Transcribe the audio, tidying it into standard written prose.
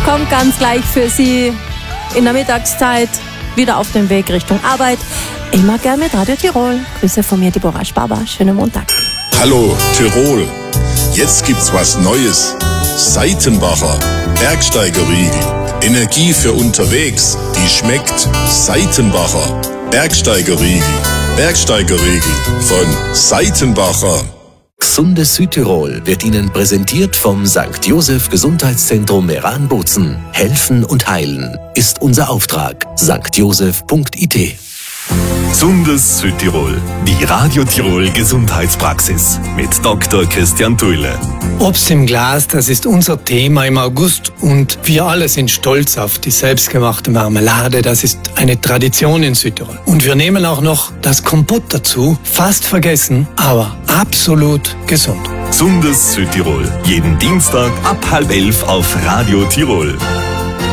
kommt ganz gleich für Sie in der Mittagszeit wieder auf den Weg Richtung Arbeit. Immer gern mit Radio Tirol. Grüße von mir, Deborah Sparber. Schönen Montag. Hallo Tirol. Jetzt gibt's was Neues. Seitenbacher Bergsteigerriegel. Energie für unterwegs, die schmeckt. Seitenbacher Bergsteigerriegel. Bergsteigerriegel von Seitenbacher. Gesundes Südtirol wird Ihnen präsentiert vom St. Joseph Gesundheitszentrum Meran-Bozen. Helfen und heilen ist unser Auftrag. stjoseph.it. Gesundes Südtirol. Die Radio Tirol Gesundheitspraxis mit Dr. Christian Thuile. Obst im Glas, das ist unser Thema im August und wir alle sind stolz auf die selbstgemachte Marmelade. Das ist eine Tradition in Südtirol. Und wir nehmen auch noch das Kompott dazu. Fast vergessen, aber absolut gesund. Gesundes Südtirol. Jeden Dienstag ab 10:30 auf Radio Tirol.